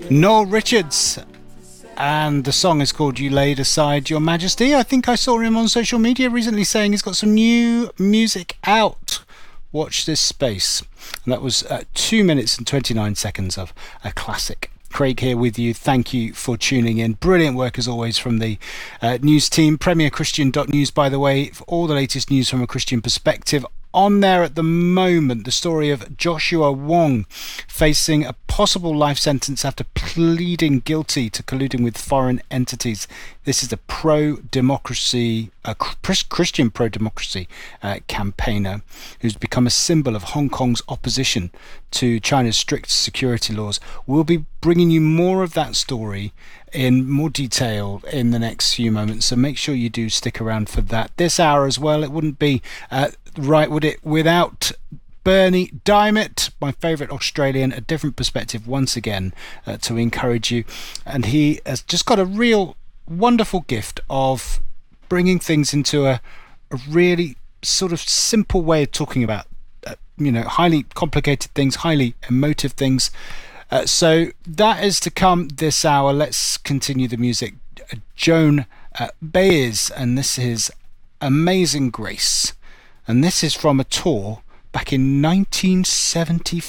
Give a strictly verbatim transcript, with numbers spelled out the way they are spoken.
Noel Richards, and the song is called You Laid Aside Your Majesty. I think I saw him on social media recently saying he's got some new music out. Watch this space. And that was uh, two minutes and twenty-nine seconds of a classic. Craig here with you. Thank you for tuning in. Brilliant work as always from the uh, news team. premier christian dot news, by the way, for all the latest news from a Christian perspective. On there at the moment, the story of Joshua Wong facing a possible life sentence after pleading guilty to colluding with foreign entities. This is a pro-democracy, a Christian pro-democracy uh, campaigner who's become a symbol of Hong Kong's opposition to China's strict security laws. We'll be bringing you more of that story in more detail in the next few moments, so make sure you do stick around for that. This hour as well, it wouldn't be uh, right, would it, without Bernie Diamond, my favourite Australian, a different perspective once again uh, to encourage you. And he has just got a real wonderful gift of bringing things into a, a really sort of simple way of talking about, uh, you know, highly complicated things, highly emotive things. Uh, so that is to come this hour. Let's continue the music. Uh, Joan uh, Baez, and this is Amazing Grace. And this is from a tour back in nineteen seventy-four.